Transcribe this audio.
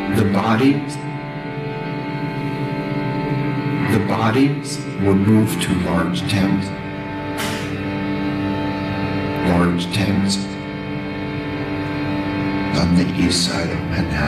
The bodies were moved to large tents on the east side of Manhattan.